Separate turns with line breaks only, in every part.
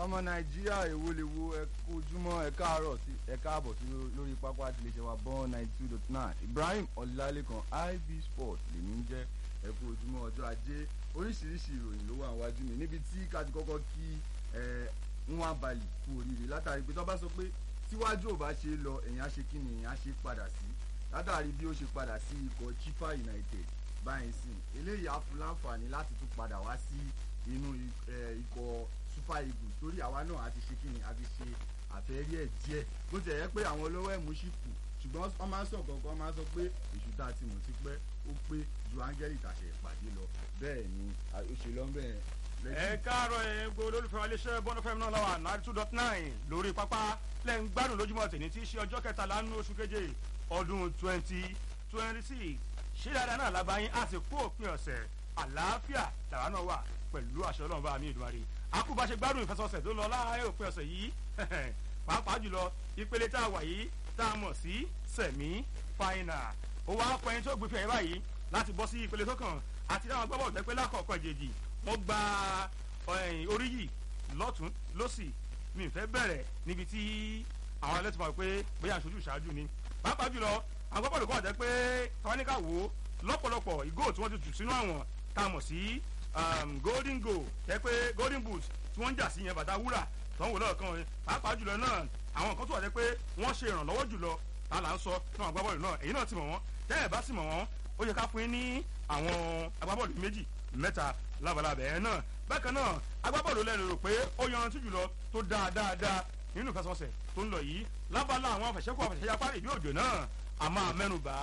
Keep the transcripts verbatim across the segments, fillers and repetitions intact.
ọmọ nàìjíríà èwo lè wo ẹ kojúmọ́ ẹ káàárọ̀ sí ẹ káàbọ̀ sí lórí pápá àti iléeṣẹ́ wa bọ́n ninety two dot nine Ibrahim Ọlálékan I B Sport lèmi ń jẹ́ ẹ kú ojúmọ́ ọjọ́ ajé oríṣiríṣi ìròyìn ló wà wájú mi níbi tí ká ti kọ́kọ́ kí ẹ Nwa Bali kú oríire látàrí pé tó bá sọ pé síwájú ò bá ṣe lọ èèyàn á ṣe kí ni èèyàn á ṣe padà sí látàrí bí ó ṣe padà sí ikọ̀ Chippa United báyìí sìn eléyìí á fún láǹfààní láti tún padà wá sí inú ikọ̀ Super Eagles torí àwa náà a ti ṣe kí ni a ti ṣe àfẹ́rí ẹ̀ díẹ̀ bó ti yẹ pé àwọn olówó ẹ̀mú sì kù ṣùgbọ́n wọ́n máa ń sọ kankan wọ́n máa ń sọ pé èṣù tá a ti mọ̀ sí pẹ́ ó pé ju áńgẹ́lì tàṣẹ ìpàdé lọ bẹ́ẹ̀ ni òṣèlú ọ̀bẹ
ẹ káàárọ̀ ẹ gbọ́ olólùfẹ́ wa iléeṣẹ́ bọ́n fm náà lọ́wọ́ ninety two dot nine lórí pápá lẹ́ ń gbádùn lójúmọ́ tèmi tí í ṣe ọjọ́ kẹtàlá nínú oṣù keje ọdún twenty twenty six ṣé dáadáa náà lábáyín á sì kó òpin ọ̀sẹ̀ àlàáfíà làwa náà wà pẹ̀lú àṣẹ ọlọ́run bá mi ìdúmọ̀rì àkùbá ṣe gbádùn ìfẹsọ̀sẹ̀ tó lọ láàárẹ̀ òpin ọ̀sẹ̀ yìí pàápàá jùlọ ìpele tá a wà yìí tá a mọ̀ sí sẹ̀mí fáínà ó wá pẹ́yìn tó gbé fìyà báyìí láti bọ́ sí ìpele tó kàn àti táwọn gbọ́bọ̀ jẹ́ pé lákọ̀ọ́kọ́ ìjèjì wọ́n gba orí yìí lọ́tún lọ́sì mi fẹ́ bẹ̀rẹ̀ níbi tí àwọn ẹlẹ́tì máa pé bóyá aṣojú ìṣáájú ni pàápàá jùlọ àwọn gbọ́bọ̀ kọ́ jẹ́ pé tawaníkà wò lọ́pọ̀lọpọ̀ ìgò tí wọ́n ti jù sínú àwọn tá a mọ̀ sí golden goal jẹ́ pé golden boot tí wọ́n ń jà sí yẹn bàtà wúrà tó ń wò lọ́ọ̀kan pàápàá jùlọ náà àwọn nǹkan tó wà jẹ́ pé wọ́n ṣe ìrànlọ́wọ́ jùlọ tá a là ń sọ náà agbábọ́ọ̀lù náà èyí náà ti mọ̀ wọ́n tẹ́ ẹ̀ bá sì mọ̀ wọ́n ó yẹ ká fún yín ní àwọn agbábọ́ọ̀lù méjì mẹ́ta lábalábẹ́ ẹ̀ náà bákan náà agbábọ́ọ̀lù lẹ́nu rò pé ó yanrantí jùlọ tó dáa dáadáa nínú ìfẹsọ̀sẹ̀ tó ń lọ yìí lábala àwọn afẹ̀ṣẹ́kù afẹ̀ṣẹ́yapá ìdí òjò náà a máa mẹ́nubà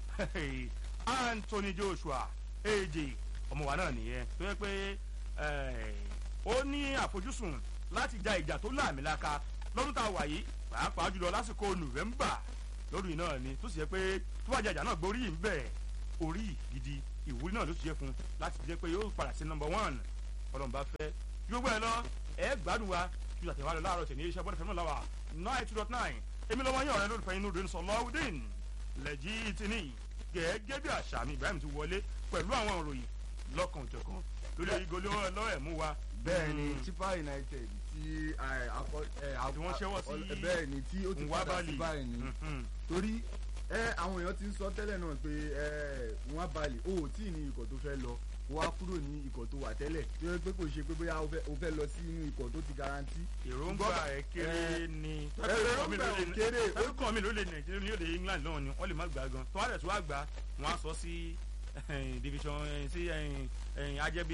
Anthony Joshua èjè ọmọ wa náà nìyẹn tó yẹ pé ó ní àfojúsùn láti ja ìjà tó láàmìlaka lọ́dún tá a wà yìí pàápàá jùlọ lásìkò November lọ́dún yìí náà ni tó sì yẹ pé tó bá jàjà náà gborí yìí ń bẹ̀ orí gidi ìwúrí náà ló ti yẹ fún láti jẹ́ pé yóò padà sí number one ọlọ́run bá fẹ́ yóò gbẹ́ ẹ lọ ẹ gbádùn wa ju àtẹ̀wá lọ láàárọ̀ tẹ̀lé iṣẹ́ bọ́dẹ̀ fẹ́mi lọ́wọ́ nine two dot nine èmi lọ́wọ́ yín ọ̀rẹ́ lólùfẹ́ inú rẹ̀ ń sọ lọ́wọ́dín lẹ́jì tìní gẹ́gẹ́ bí àṣà mi Ibrahim ti wọlé pẹ̀lú àwọn òròyìn lọ́kàn òjọ̀kan lórí igolé ọlọ́ọ̀ ẹ̀mú wa.
bẹ́ẹ̀ ni Chippa United tí
wọ́n ṣẹ́wọ́ sí
bẹ́ẹ̀ ni tí ó ti padà sí báyìí ni torí àwọn èèyàn ti ń sọ tẹ́lẹ̀ náà pé Nwa Bali ó tí ì ní ikọ̀ tó fẹ́ lọ wá kúrò ní ikọ̀ tó wà tẹ́lẹ̀ tó yẹ pé kò ṣe pé bóyá o fẹ́ lọ sí inú ikọ̀ tó ti garanti.
èròǹgbà ẹ̀ kéré ni
èròǹgbà ẹ̀ kéré
orúkọ mi ló lè Nàìjíríà ní òde England náà ni wọ́n lè má gbà gan tó wá rẹ̀ tó wá gbà wọ́n á sọ sí division sí ajẹ́bí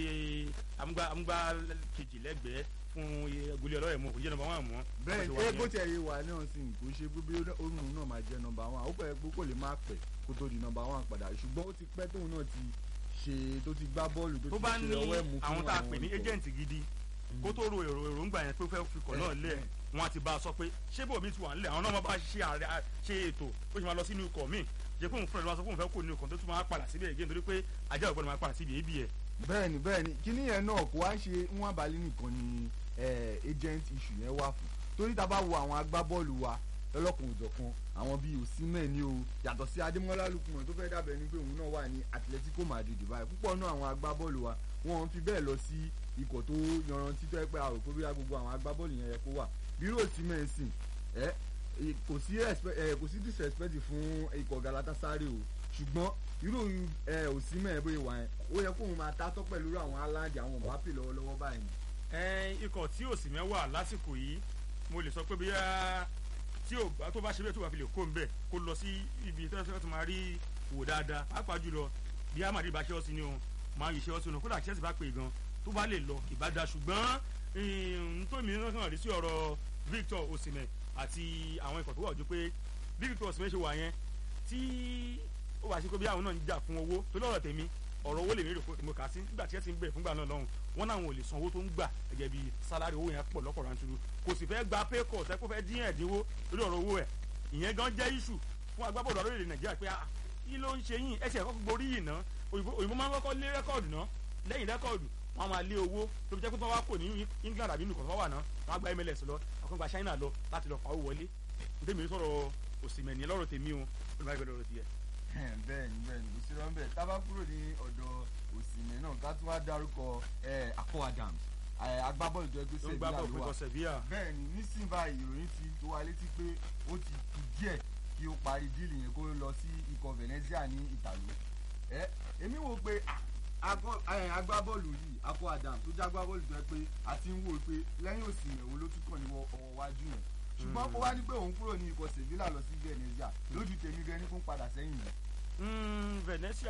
amúgbá kejì lẹ́gbẹ̀ẹ́ fún goli ọlọ́rẹ̀ mọ́ kò jẹ́ nọ́mbà wọn mọ́.
bẹ́ẹ̀ ẹ bó tiẹ̀ yé wà náà sì kò ṣe gbogbo orun náà máa jẹ́ nọ́mbà wọn àwọn pẹ̀lú kò lè má pẹ́ kó tó di nọ́mbà wọn padà ṣùgbọ́n ó ti pẹ́ tóun náà ti ṣe tó ti gbá bọ́ọ̀lù tó ti ṣe ọwọ́ ẹ̀mú fún àwọn
àwọn tá a pè ní agent gidi kó tó ro èrò èròǹgbà yẹn pé ó fẹ́ fi kọ̀ náà lẹ̀ wọn á ti bá a sọ pé ṣé bò mí ti wà nílẹ̀ àwọn náà bá ṣe ètò ó ṣe máa lọ sínú ikọ̀ míì jẹ́ kóun fúnra ẹ̀ lọ́wọ́ sọ fóun fẹ́ kó nínú ikọ̀ tó tún máa padà síbẹ̀ again torí pé ajá ògbọ́n máa padà síbi èébì ẹ̀.
bẹ́ẹ̀ni bẹ́ẹ̀ni kíní yẹn náà kó wá ṣe Nwa Bali nìkan ni agent issue yẹn wà fún torí tá a bá wo àwọn agbábọ́ọ̀lù wa lọ́lọ́kùn òjọ̀kan àwọn bíi Osimhen ni o yàtọ̀ sí Adémọ́lá Lukman tó fẹ́ dàbẹ̀ ni pé òun náà wà ní Atletico Madrid báyìí púpọ̀ náà àwọn agbábọ́ọ̀lù wa wọ́n fi bẹ́ẹ̀ lọ sí ikọ̀ tó yanrantí tó yẹ pé àròkó bí gbogbo àwọn agbábọ́ọ̀lù yẹn yẹ kó wà bí Osimhen sìn ẹ́ kò sí kò sí disrespect fún ikọ̀ Galatasaray o ṣùgbọ́n irú Osimhen bóyá wà yẹn ó yẹ kóun máa tátọ́ pẹ̀lú àwọn Haaland àwọn Mbappe lọ́wọ́lọ́wọ́ báyìí.
ikọ̀ tí Osimhen wà lásìkò yìí mo lè sọ pé bóyá tí tó bá ṣe bẹ́ẹ̀ tó bá fi lè kó ń bẹ̀ kó lọ sí ibi tó fẹ́ tó máa rí wò dáadáa pàápàá jùlọ bí amadi bá ṣe ọ́ sí ni o máa ń ṣe ọ́ sí ni kódà Chelsea bá pè gan tó bá lè lọ ìbá da ṣùgbọ́n nítorí náà kàn rí sí ọ̀rọ̀ Victor Osimhen àti àwọn ikọ̀ tó wà ojú pé bí Victor Osimhen ṣe wà yẹn tí ó bá ṣe pé bí àwọn náà ń jà fún owó tó lọ́rọ̀ tèmi ọ̀rọ̀ owó lè mí rò pé mo kà á sí nígbà tí ẹ ti ń bẹ̀rẹ̀ fúngbà náà lọ́hùn wọn náà wọn ò lè san owó tó ń gbà gẹ́gẹ́ bí sálárì owó yẹn pọ̀ lọ́pọ̀ ranturu kò sì fẹ́ gba pay cut ẹ kó fẹ́ dín ẹ̀dínwó lórí ọ̀rọ̀ owó ẹ̀ ìyẹn gan jẹ́ issue fún agbábọ́ọ̀lù orílẹ̀ Nàìjíríà pé kí ló ń ṣe yín ẹsẹ̀ kọ́kọ́ gborí yìí ná òyìnbó máa ń kọ́kọ́ lé rẹ́kọ̀dù ná lẹ́yìn rẹ́kọ̀dù wọn máa lé owó tó fi jẹ́ pé wọ́n wá kò ní England àbí nìkan tó wà ná wọ́n á gba M L S lọ àkọ́gbà China lọ láti lọ pawó wọlé ntẹ́mi sọ̀rọ̀ Osimhen lọ́rọ̀ tèmi o olùmọ̀
bẹ́ẹ̀ ni bẹ́ẹ̀ ni kò sí rọ́ńbẹ́ tá a bá kúrò ní ọ̀dọ̀ Osimhen náà ká tún wá dárúkọ Akpo Adams agbábọ́ọ̀lù tó ẹgbẹ́ Sevilla ló wà bẹ́ẹ̀ ni nísìnyí báyìí ìròyìn ti tó wa létí pé ó ti kù díẹ̀ kí ó parí díìlì yẹn kó lọ sí ikọ̀ Venezia ní ìtàló ẹ èmi wò pé agbábọ́ọ̀lù yìí Akọ Adam tó jẹ́ agbábọ́ọ̀lù tó yẹ pé a ti ń wò pé lẹ́yìn òsì yẹn òun ló tún kàn ní ọwọ́ wájú yẹn ṣùgbọ́n kó wá ní pé òun kúrò ní ikọ̀ Sevilla lọ sí Venezia lójú tèmi gan ni kó ń padà sẹ́yìn yẹn.
Venezia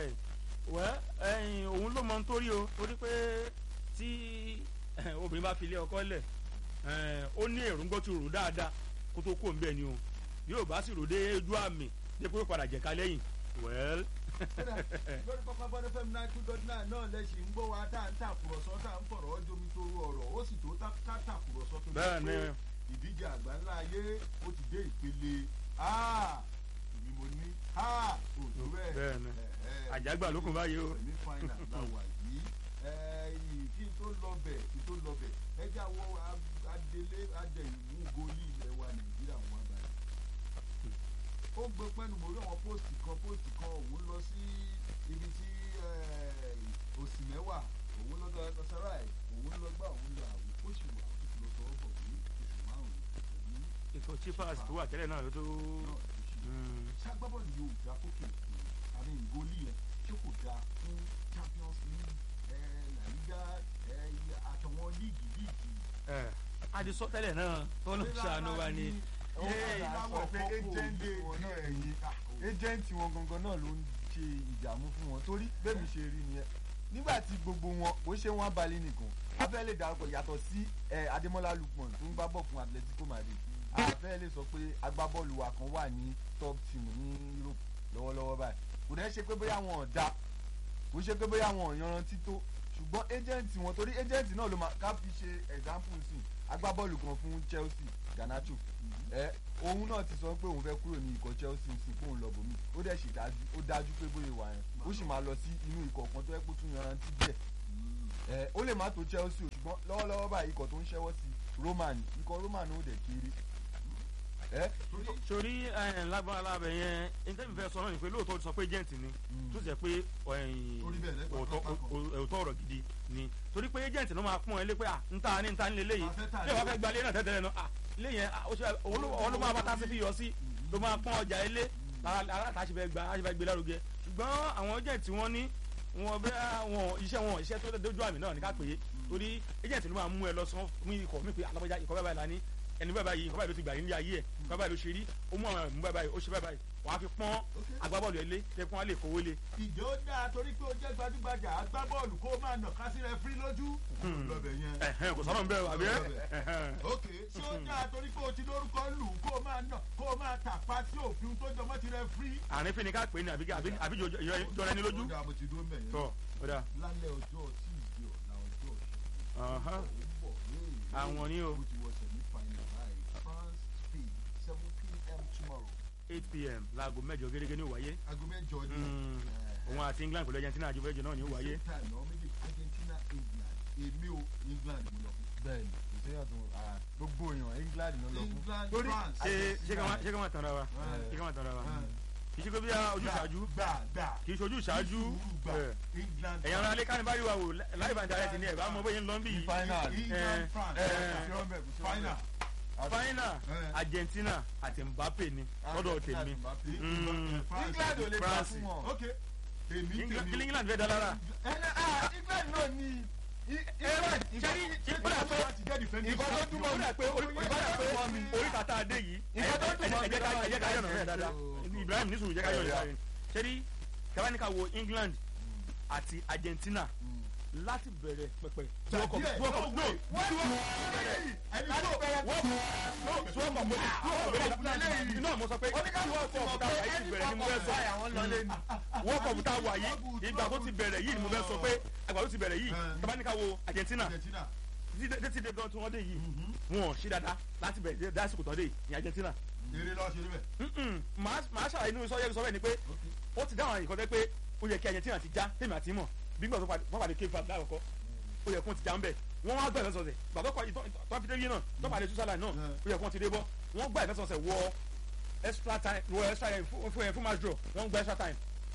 wẹ́ òun ló mọ nítorí o torí pé tí obìnrin bá fi ilé ọkọ lẹ̀ ó ní èròǹgbọ́ tí rò dáadáa kó tó kó ń bẹ̀ ni o yóò bá sì rò dé ojú àmì dé pé ó padà jẹ̀ka lẹ́yìn well.
lórí pápá bọ́dé fm nine two dot nine náà lẹ́sìn ń gbọ́ wa tá à ń tàkùrọ̀sọ tá à ń fọ̀rọ̀ ọjọ́ mi tó rú ọ̀rọ̀ ó sì tó ká tàkùrọ̀sọ tó dé pé ìdíje àgbáńlá ayé ó ti dé ìpele èmi mo ní òjò bẹ́ẹ̀
àjàgbà lókun báyìí o.
ní final la wà yìí kí n tó lọ bẹ̀ kí n tó lọ bẹ̀ ẹ jẹ́ àwọ̀ adélé adẹ̀yìnmú gólì ilẹ̀ wa Nàìjíríà wọn báyìí ó ń gbé pẹ́ẹ́nu mo rí àwọn póòsì kan póòsì kan òun lọ sí ibi tí òsì mẹ́wàá òun lọ́dọ̀ ẹ̀tọ́sáráì òun lọ gbá òun lọ àwọn ó sì wà ó sì lọ sọ ọ́ bọ̀ ní oṣù márùn-ún pẹ̀lú.
ikọ̀ chipas tó wà tẹ́lẹ̀ náà ló tó.
ṣàgbọ́bọ̀lù yóò dá fókè àmì ìgólì yẹn tí kò dáa fún Champions League La Liga àtàwọn líìgì líìgì.
àdìsọ tẹ́lẹ̀ náà tó lọ ṣàánú wa ni.
agent wọn gangan náà ló ń ṣe ìdààmú fún wọn torí bẹ́ẹ̀ mi ṣe rí nìyẹn nígbà tí gbogbo wọn kò ṣe wọn balẹ̀ nìkan afẹ́ lè darapọ̀ yàtọ̀ sí Adémọ́lá Lukman tó ń gbá bọ̀ fún Atletico Madrid afẹ́ lè sọ pé agbábọ́ọ̀lù wa kan wà ní top team ní Europe lọ́wọ́lọ́wọ́ báyìí kò dẹ́ ṣe pé bóyá wọn ò da kò ṣe pé bóyá wọn ò yanrantí tó ṣùgbọ́n agent wọn torí agent náà ló máa ká fi ṣe example sí agbábọ́ọ̀lù kan fún Chelsea Garnacho ẹ òun náà ti sọ pé òun fẹ́ kúrò ní ikọ̀ Chelsea sí pé òun lọ bòmí ó dẹ̀ ṣe dájú ó dájú pé bóyá wà yẹn ó sì máa lọ sí inú ikọ̀ kan tó yẹ kó tún yanrantí díẹ̀ ẹ ó lè má tó Chelsea o ṣùgbọ́n lọ́wọ́lọ́wọ́ báyìí ikọ̀ tó ń ṣẹ́wọ́ sí Roma ni ikọ̀ Roma náà ó dẹ̀ kéré ẹ.
sori lágbára lábẹ yẹn nítorí fẹ́ sọ náà ni pé lóòótọ́ ti sọ pé agent ni tó sì jẹ́ pé òótọ́ ọ̀rọ̀ gidi ni torí pé agent náà máa pọ́n ẹ lé pé à ń ta ní ń ta ní lélẹ́yìí bí wàá fẹ́ gbalẹ̀ náà tẹ́tẹ́lẹ̀ náà ilé yẹn olú máa bá tásí fi yọ sí ló máa pọ́n ọjà ilé aláta ṣe fẹ́ gbé lárugẹ ṣùgbọ́n àwọn agent tí wọ́n ní wọn bẹ wọn iṣẹ́ wọn iṣẹ́ tó dojú àmì náà ní ká pè é torí agent ló máa mú ẹ lọ sọ fún ikọ̀ mi pé alábọ́já ikọ̀ bẹ́ẹ̀ báyìí la ní ẹni bẹ́ẹ̀ báyìí nǹkan báyìí ló ti gbà ní ayé ẹ̀ nǹkan báyìí ló ṣe rí ó mú àwọn ẹ̀mú bẹ́ẹ̀ báyìí ó ṣe bẹ́ẹ̀ báyìí wàá fi pọ́n agbábọ́ọ̀lù ẹ̀ lé lẹ́kùn á lè kówó lé.
ìjọ dáa torí pé ó jẹ́ gbajúgbajà agbábọ́ọ̀lù kó máa nà kásí rẹ fírí lójú. lọ́bẹ̀ yẹn.
kò sọ́nà ń bẹ̀rù àbí.
ok ṣé ó dáa torí pé o ti lórúkọ lù kó máa nà kó máa tàpá sí òfin tó jọmọ́ ti rẹ fírí.
àárín fi ni ká pè é ní àbí jọra ẹni lójú.
ó dà mo ti dúró mẹ́yìn.
tọ́ ó dà.
lálẹ́ ọjọ́ tíìdì ọ̀la ọjọ́
ìṣẹ́gun. àwọn ni o. eight pm laago mẹ́jọ gẹ́gẹ́ ní ó wáyé.
aago mẹ́jọ ni.
òun àti England pẹ̀lú Argentina àjọ méjì náà ní ó wáyé.
Argentina England èmi ò England mo lọ fún.
bẹ́ẹ̀ni kò sí yàtọ̀ gbogbo èèyàn England ló lọ fún.
England
torí
France.
ṣé ṣé ká máa tanra wa ṣé ká máa tanra wa kì í ṣe pé bí ojúṣàájú kì í ṣe ojúṣàájú ẹ̀yàn ara lẹ́ka ní bá rí wa wò láì bá ń darẹ̀ sí ní ẹ̀ bá mọ bóyá ń lọ bí.
final
final
final Argentina àti Mbappe ni lọ́dọ̀ tèmi.
England ò lè gbà fún wọn. ok èmi tèmi
kí England fẹ́ da lára.
England náà ni
ìkọ́ tó túmọ̀ ó dà pé orí tata adé yìí ẹ̀jẹ̀ ká yọ̀nà rẹ̀ dáadáa Ibrahim nísùn ìjẹ́ ká yọ̀nà rẹ̀ dáadáa ṣẹ́rí kẹ́wáníkà wo England àti Argentina láti bẹ̀rẹ̀ pẹ̀pẹ̀ tí wọ́n kọ̀ tí wọ́n kọ̀ no tí wọ́n tí wọ́n kọ̀ bẹ̀rẹ̀ iná mo sọ pé tí wọ́n kọ̀ fúta wà yìí ti bẹ̀rẹ̀ ni mo fẹ́ sọ wọ́n kọ̀ fúta wà yìí ìgbà tó ti bẹ̀rẹ̀ yìí ni mo fẹ́ sọ pé àgbà tó ti bẹ̀rẹ̀ yìí kẹ́wáníkà wo Argentina títí dé gan tí wọ́n dé yìí wọn ò ṣe dáadáa láti bẹ̀rẹ̀ dásìkò tó dé yìí ní Argentina.
eré lọ́ọ́ ṣe níbẹ̀.
màá ṣàlàyé inú sọ́yẹ́ sọ́yẹ́ ni pé ó ti dáhùn ìkọ́tẹ́ pé ó yẹ kí Argentina ti já tèmi àti mọ̀ bí gbọ́dọ̀ wọ́n pàdé cape verde láàkọ́kọ́ ó yẹ kó ti já ń bẹ̀ wọ́n wá gbà ìfẹsọ̀sẹ̀ gbàtọ́ tọ́pítẹ́rì náà tó pàdé sùsàlà náà ó yẹ kó ti dé bọ́ wọ́n gbà ìfẹsọ̀sẹ̀ wọ extra time wọ extra time fún ẹ̀ fún match draw wọ́n gba extra time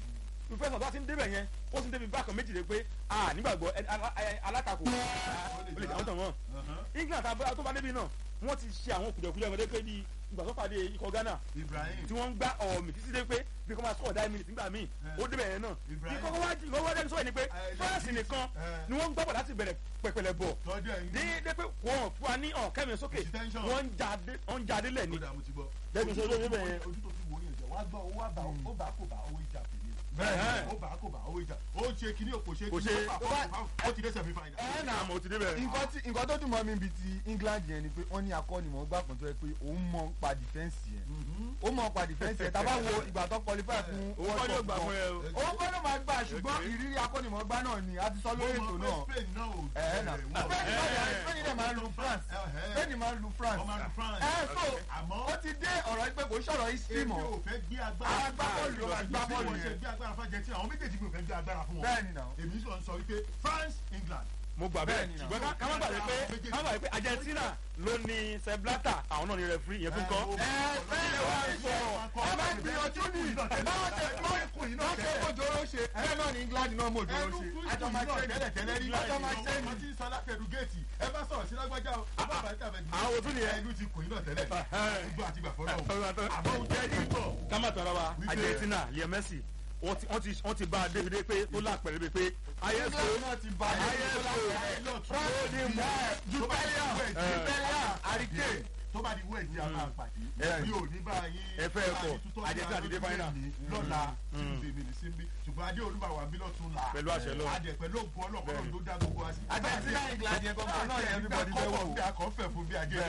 ìfẹsọ̀ tó ti ń débẹ̀ yẹn ó ti ń débi bákan méjì lé pé a nígbàgbọ́ alátakò olè àwọn tàn wọ́n England tó bá débi náà wọ́n ti ṣe àwọn kùdẹ̀kùdẹ̀ ọmọdé pé bíi ìgbà tó pàdé ikọ̀ Ghana tí wọ́n ń gbá ọ̀mì títí dé pé bí kò máa score die minute nígbà míì ó débẹ̀ yẹn náà bí kọ́kọ́ wá jí lọ́wọ́ dẹ́nu sọ̀rọ̀ ni pé France nìkan ni wọ́n ń gbọ́ bọ̀ láti bẹ̀rẹ̀ pẹ̀pẹ̀lẹ̀ bọ̀ déédéé pé wọ́n fún wa ní ọ̀kẹ́mi sókè wọ́n ń jáde lẹ̀ ní dẹ́nu sọ̀rọ̀ débẹ̀ yẹn.
ojú tó fi wò ó yẹn jẹ wá gbọ́ owó àbá ó bá kò bá owó ìjà tèmi bẹ́ẹ̀ ó bá kò bá owó ìjà ó ṣe kíní òkò ṣe kíní ó ti dé sẹ̀mí fáìnà.
ẹ náà mo ti débẹ̀.
nǹkan tó dùn mọ́ mi bíi ti England yẹn ni pé wọ́n ní akọ́nimọ̀ọ́gbà kan tó yẹ pé òun mọ̀ ń pa dìfẹ́ǹsì yẹn ó mọ̀ ń pa dìfẹ́ǹsì yẹn tá a bá wo ìgbà tó qualify fún
owó kọ́ ló gbà fún ẹ o.
owó kọ́ ló máa gbà ṣùgbọ́n ìrírí akọ́nimọ̀ọ́gbà náà ni a ti sọ lórí ètò náà. ẹ nà Spain náà máa lu France Spain máa lu France ẹ so ó ti dé ọ̀rọ̀ pé kò sọ̀rọ̀ history mọ́ agbábọ́ọ̀lù agbábọ́ọ̀lù yẹn
agbára fún Argentina àwọn méjèèjì mi ò fẹ́ gbé agbára fún wọn.
bẹ́ẹ̀ni náà
èmi sọ sọ wípé France England.
mo gbà bẹ́ẹ̀ ṣùgbọ́n ká má gbàgbé pé ká má gbàgbé pé Argentina ló ní Sepp Blatter àwọn náà ní referee yẹn fún kọ́.
ẹ bẹ́ẹ̀ wá sọ ẹ bá gbìyànjú ní ẹ bá wọ́n tẹ wọ́n tẹ mojoro ṣe bẹ́ẹ̀ náà ní England náà mojoro ṣe àjọ máa ṣe tẹ́lẹ̀ tẹ́lẹ̀ rí àjọ máa ṣe
ọmọ tí sọlá kẹdù géètì ẹ bá sọ̀rọ̀ sí lágbájá o ẹ bá bàtí àbẹ̀ jù.
àwọn òtún nìyẹn
ẹnu ti kùn yín náà tẹ́lẹ̀ gbogbo àti gbà fọ́nà o àmọ́ o jẹ́ yín bọ̀.
ká má tọrọ wa Argentina Lionel Messi wọ́n ti wọ́n ti wọ́n ti bá a débi dé pé tó lápẹ̀rẹ̀ bíi pé ayé so ayé so
ní mọ́ jùbẹ́líà jùbẹ́líà àríkè
tó bá di wẹ́ẹ̀dì a máa pàdé bí ò ní bá yín
ẹ fẹ́ ẹ kọ Argentina àti dé fáínà
lọ́la tuesday mi ní síbi ṣùgbọ́n adé olúbàwà bí lọ́tún la
pẹ̀lú àṣẹ lọ
adé pẹ̀lú ògùn ọlọ́kọ̀ọ́ ló dá gbogbo wa sí.
Argentina England yẹn gbọ́dọ̀ náà yẹn everybody fẹ́ wọ̀
bí akọ̀ọ́fẹ̀ fún bí ajé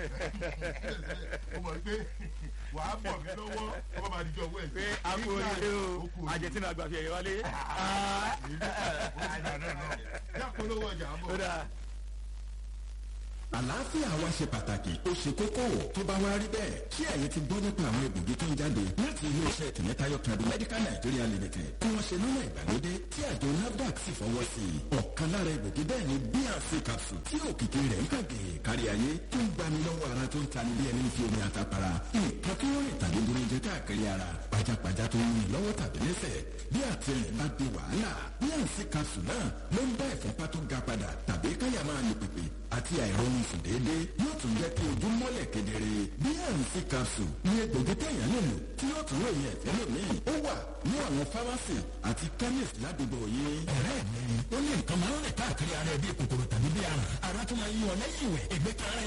o mọ̀ pé wà á bọ̀ mí lọ́wọ́ ọmọ máa di jọ wẹ́ẹ̀.
pé àpò oríire o Argentina gbàgbé ẹ̀yẹ wálé.
yàpọ̀ lówó ọjà àbọ̀.
àlàáfíà wa ṣe pàtàkì ó ṣe kókó tó bá wá rí bẹ́ẹ̀ ṣé ẹ̀yin ti gbọ́ nípa àwọn egbògi tó ń jáde láti iléeṣẹ́ tìmẹ́tayọ̀ tradu medical Nigeria limited tí wọ́n ṣe lọ́nà ìgbàlódé tí àjọ NAFDAC sì fọwọ́ sí i ọ̀kan lára egbògi bẹ́ẹ̀ ni B and C capsule tí òkìkí rẹ̀ ń kàgé kárí ayé tó ń gbani lọ́wọ́ ara tó ń tani bí ẹni fi omi àtàpàrà nǹkan tí wọ́n rìn tàbí dúró jẹ káàkiri ara pajápajá tó ń rìn lọ́wọ́ tàbí lẹ́sẹ̀ bí àtẹ̀yìn bá di wàhálà B and C capsule náà ló ń bá ìfúnpá tó ga padà tàbí káyà máa lè pèpè àti àìrọ̀rùn sùn déédéé yóò tún jẹ́ kí ojú mọ́lẹ̀ kedere bí àrùn sí capsule ní egbògi téèyàn lè lò tí yóò tún ròyìn ẹ̀fẹ́ lómii ó wà ní àwọn pharmacy àti chemist ládùúgbò yìí. ọ̀rẹ́ mi ó ní nǹkan máa ń rìn káàkiri ara ẹ̀ bí kòkòrò tàbí bí àrùn ara tó máa ń yí ọ lẹ́yìn ìwẹ̀ ẹgbẹ́ kan ara